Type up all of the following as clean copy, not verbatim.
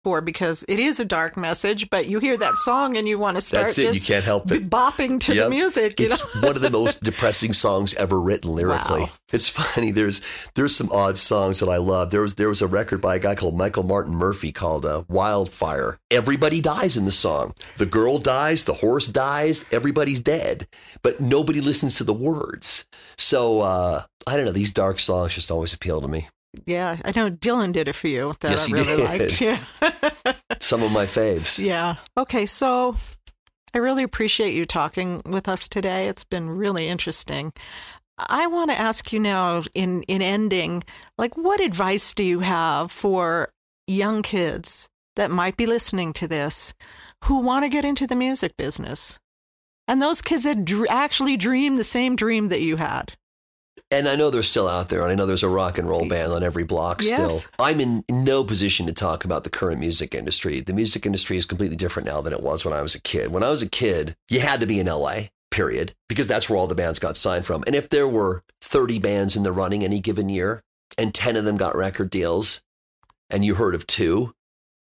for, because it is a dark message, but you hear that song and you want to start That's it. You can't help it. Bopping to the music. It's one of the most depressing songs ever written lyrically. Wow. It's funny. There's some odd songs that I love. There was a record by a guy called Michael Martin Murphey called Wildfire. Everybody dies in the song. The girl dies, the horse dies, everybody's dead, but nobody listens to the words. So I don't know. These dark songs just always appeal to me. Yeah, I know Dylan did it for you. That yes, I really did. liked. Yeah. Some of my faves. Yeah. Okay, so I really appreciate you talking with us today. It's been really interesting. I want to ask you now, in ending, like, what advice do you have for young kids that might be listening to this who want to get into the music business? And those kids that actually dream the same dream that you had. And I know they're still out there, and I know there's a rock and roll band on every block still. Yes. I'm in no position to talk about the current music industry. The music industry is completely different now than it was when I was a kid. When I was a kid, you had to be in LA, period, because that's where all the bands got signed from. And if there were 30 bands in the running any given year, and 10 of them got record deals, and you heard of 2,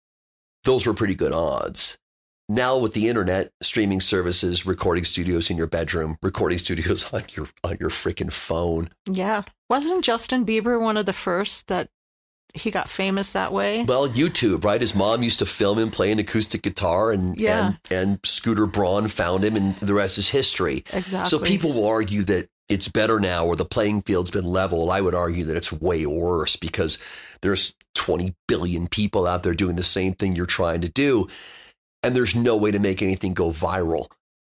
those were pretty good odds. Now with the internet, streaming services, recording studios in your bedroom, recording studios on your freaking phone. Yeah. Wasn't Justin Bieber one of the first that he got famous that way? Well, YouTube, right? His mom used to film him playing acoustic guitar, and Scooter Braun found him, and the rest is history. Exactly. So people will argue that it's better now, or the playing field's been leveled. I would argue that it's way worse, because there's 20 billion people out there doing the same thing you're trying to do. And there's no way to make anything go viral.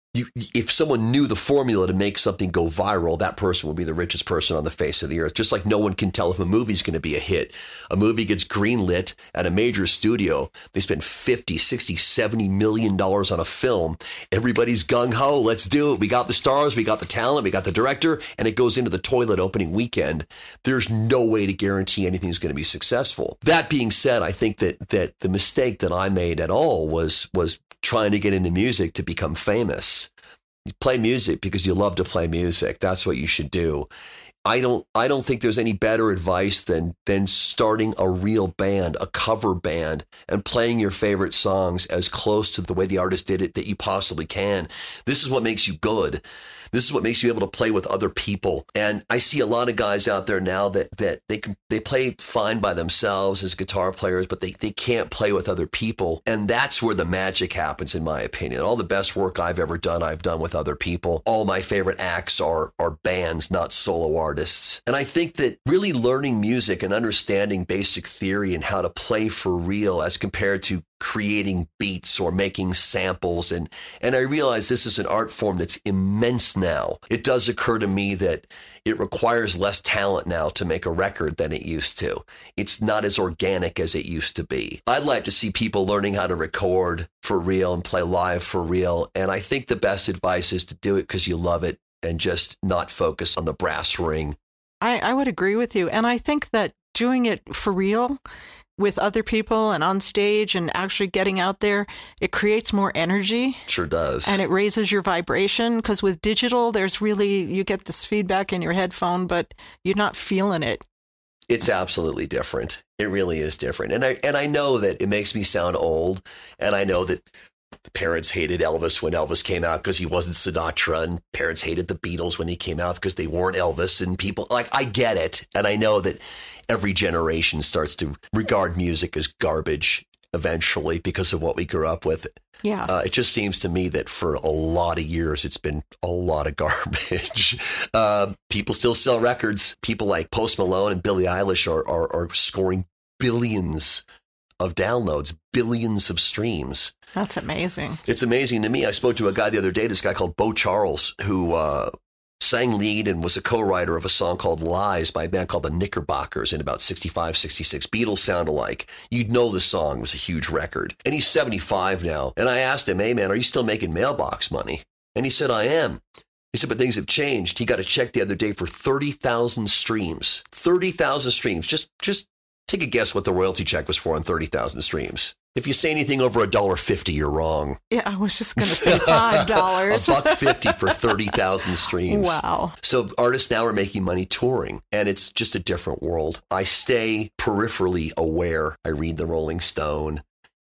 If someone knew the formula to make something go viral, that person would be the richest person on the face of the earth. Just like no one can tell if a movie's going to be a hit. A movie gets greenlit at a major studio. They spend 50, 60, 70 million dollars on a film. Everybody's gung-ho. Let's do it. We got the stars. We got the talent. We got the director. And it goes into the toilet opening weekend. There's no way to guarantee anything's going to be successful. That being said, I think that the mistake that I made at all was trying to get into music to become famous. You play music because you love to play music. That's what you should do. I don't think there's any better advice than starting a real band, a cover band, and playing your favorite songs as close to the way the artist did it that you possibly can. This is what makes you good. This is what makes you able to play with other people. And I see a lot of guys out there now that they play fine by themselves as guitar players, but they can't play with other people. And that's where the magic happens, in my opinion. All the best work I've ever done, I've done with other people. All my favorite acts are bands, not solo artists. And I think that really learning music and understanding basic theory and how to play for real as compared to creating beats or making samples. And I realize this is an art form that's immense now. It does occur to me that it requires less talent now to make a record than it used to. It's not as organic as it used to be. I'd like to see people learning how to record for real and play live for real. And I think the best advice is to do it because you love it and just not focus on the brass ring. I would agree with you. And I think that doing it for real with other people and on stage and actually getting out there, it creates more energy. Sure does. And it raises your vibration, because with digital, you get this feedback in your headphone, but you're not feeling it. It's absolutely different. It really is different. And I know that it makes me sound old, and I know that the parents hated Elvis when Elvis came out because he wasn't Sinatra, and parents hated the Beatles when he came out because they weren't Elvis, and people, like, I get it. And I know that every generation starts to regard music as garbage eventually because of what we grew up with. Yeah. It just seems to me that for a lot of years, it's been a lot of garbage. People still sell records. People like Post Malone and Billie Eilish are scoring billions of downloads, billions of streams. That's amazing. It's amazing to me. I spoke to a guy the other day, this guy called Bo Charles, who sang lead and was a co-writer of a song called Lies by a band called the Knickerbockers in about 65, 66. Beatles sound alike. You'd know the song was a huge record. And he's 75 now. And I asked him, hey, man, are you still making mailbox money? And he said, I am. He said, but things have changed. He got a check the other day for 30,000 streams. 30,000 streams. Just take a guess what the royalty check was for on 30,000 streams. If you say anything over $1.50, you're wrong. Yeah, I was just going to say $5. $1.50 for 30,000 streams. Wow. So artists now are making money touring, and it's just a different world. I stay peripherally aware. I read the Rolling Stone.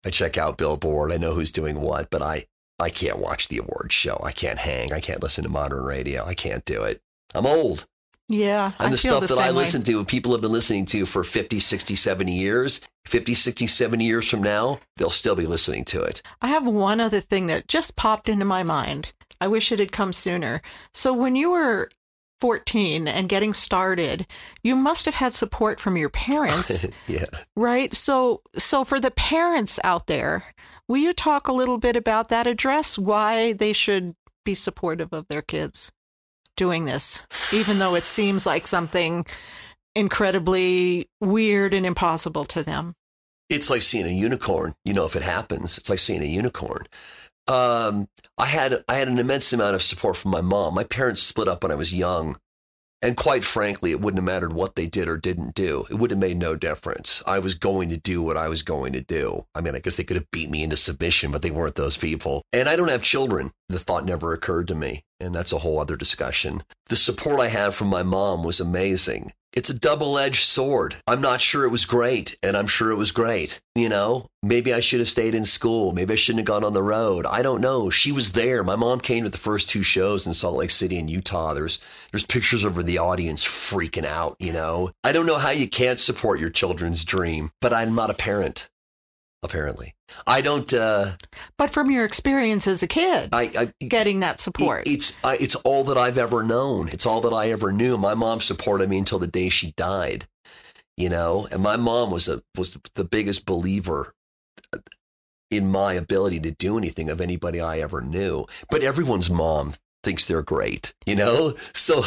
I check out Billboard. I know who's doing what, but I can't watch the awards show. I can't hang. I can't listen to modern radio. I can't do it. I'm old. Yeah. And the stuff that I listen to, people have been listening to for 50, 60, 70 years, 50, 60, 70 years from now, they'll still be listening to it. I have one other thing that just popped into my mind. I wish it had come sooner. So when you were 14 and getting started, you must have had support from your parents. Yeah. Right? So for the parents out there, will you talk a little bit about that? Address why they should be supportive of their kids doing this, even though it seems like something incredibly weird and impossible to them. It's like seeing a unicorn. If it happens, it's like seeing a unicorn. I had an immense amount of support from my mom. My parents split up when I was young. And quite frankly, it wouldn't have mattered what they did or didn't do. It would have made no difference. I was going to do what I was going to do. I mean, I guess they could have beat me into submission, but they weren't those people. And I don't have children. The thought never occurred to me. And that's a whole other discussion. The support I had from my mom was amazing. It's a double-edged sword. I'm not sure it was great, and I'm sure it was great. Maybe I should have stayed in school. Maybe I shouldn't have gone on the road. I don't know. She was there. My mom came to the first 2 shows in Salt Lake City and Utah. There's pictures of her, the audience freaking out, I don't know how you can't support your children's dream, but I'm not a parent, apparently. I don't. But from your experience as a kid, getting that support, it's all that I've ever known. It's all that I ever knew. My mom supported me until the day she died, And my mom was the biggest believer in my ability to do anything of anybody I ever knew. But everyone's mom thinks they're great, So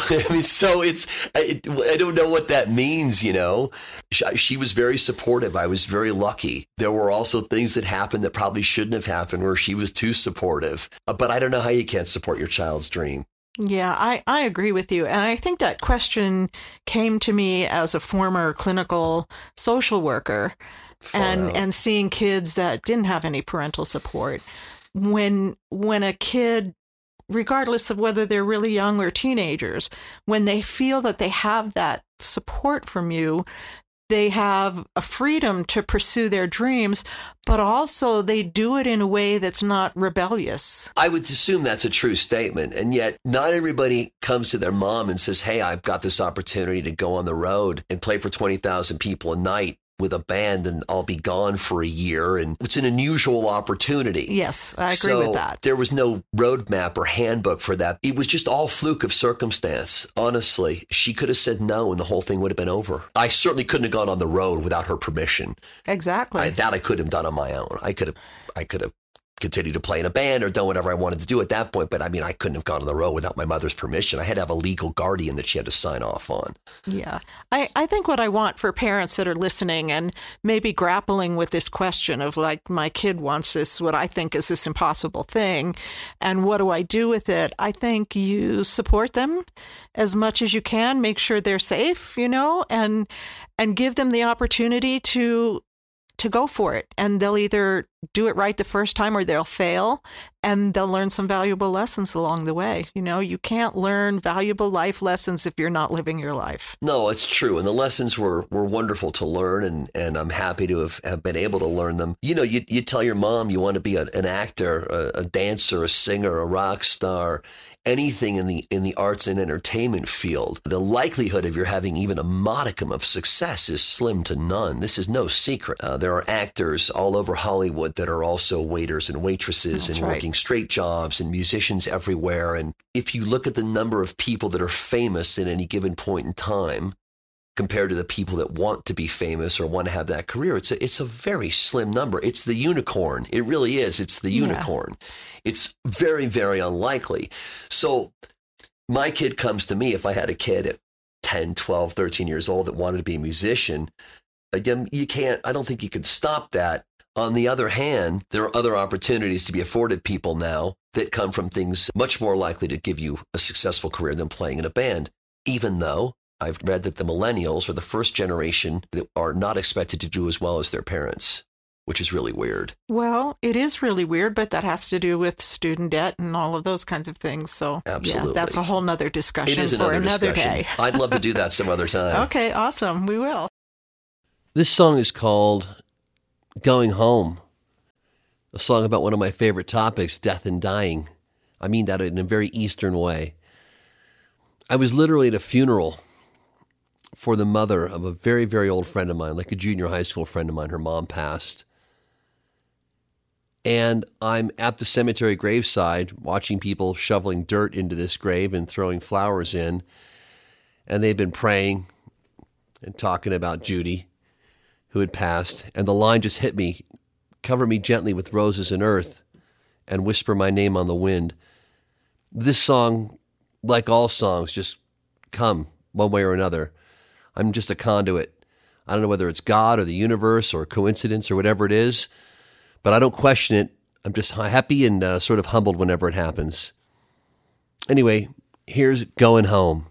I don't know what that means, She was very supportive. I was very lucky. There were also things that happened that probably shouldn't have happened where she was too supportive. But I don't know how you can't support your child's dream. Yeah, I agree with you. And I think that question came to me as a former clinical social worker and seeing kids that didn't have any parental support. When a kid, regardless of whether they're really young or teenagers, when they feel that they have that support from you, they have a freedom to pursue their dreams, but also they do it in a way that's not rebellious. I would assume that's a true statement. And yet not everybody comes to their mom and says, hey, I've got this opportunity to go on the road and play for 20,000 people a night with a band and I'll be gone for a year. And it's an unusual opportunity. Yes, I agree with that. There was no roadmap or handbook for that. It was just all fluke of circumstance. Honestly, she could have said no and the whole thing would have been over. I certainly couldn't have gone on the road without her permission. Exactly. That I could have done on my own. I could have continued to play in a band or done whatever I wanted to do at that point. But I mean, I couldn't have gone on the road without my mother's permission. I had to have a legal guardian that she had to sign off on. Yeah. I think what I want for parents that are listening and maybe grappling with this question of like, my kid wants this, what I think is this impossible thing. And what do I do with it? I think you support them as much as you can, make sure they're safe, and give them the opportunity to go for it. And they'll either do it right the first time or they'll fail and they'll learn some valuable lessons along the way. You can't learn valuable life lessons if you're not living your life. No, it's true. And the lessons were wonderful to learn. And I'm happy to have been able to learn them. You tell your mom you want to be an actor, a dancer, a singer, a rock star, anything in the arts and entertainment field, the likelihood of your having even a modicum of success is slim to none. This is no secret. There are actors all over Hollywood that are also waiters and waitresses and working straight jobs and musicians everywhere. And if you look at the number of people that are famous at any given point in time, compared to the people that want to be famous or want to have that career, it's a very slim number. It's the unicorn. It really is. It's the unicorn. It's very, very unlikely. So my kid comes to me, if I had a kid at 10, 12, 13 years old that wanted to be a musician, again, I don't think you could stop that. On the other hand, there are other opportunities to be afforded people now that come from things much more likely to give you a successful career than playing in a band, even though I've read that the millennials are the first generation that are not expected to do as well as their parents, which is really weird. Well, it is really weird, but that has to do with student debt and all of those kinds of things. So absolutely, that's a whole nother discussion. It is for another discussion. Day. I'd love to do that some other time. Okay, awesome. We will. This song is called Going Home. a song about one of my favorite topics, death and dying. I mean that in a very Eastern way. I was literally at a funeral for the mother of a very, very old friend of mine, like a junior high school friend of mine. Her mom passed. And I'm at the cemetery graveside watching people shoveling dirt into this grave and throwing flowers in. And they've been praying and talking about Judy, who had passed. And the line just hit me, cover me gently with roses and earth and whisper my name on the wind. This song, like all songs, just come one way or another. I'm just a conduit. I don't know whether it's God or the universe or coincidence or whatever it is, but I don't question it. I'm just happy and sort of humbled whenever it happens. Anyway, here's Going Home.